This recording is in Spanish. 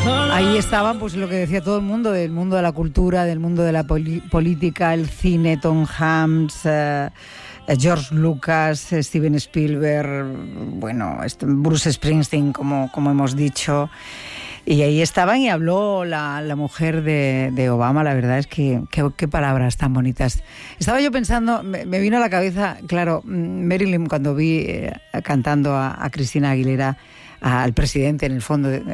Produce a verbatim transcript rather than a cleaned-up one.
Ahí estaban, pues lo que decía todo el mundo, del mundo de la cultura, del mundo de la poli- política, el cine, Tom Hanks, eh, George Lucas, Steven Spielberg, bueno, Bruce Springsteen, como, como hemos dicho. Y ahí estaban y habló la, la mujer de, de Obama. La verdad es que qué palabras tan bonitas. Estaba yo pensando, me, me vino a la cabeza, claro, Marilyn, cuando vi eh, cantando a, a Cristina Aguilera, al presidente, en el fondo,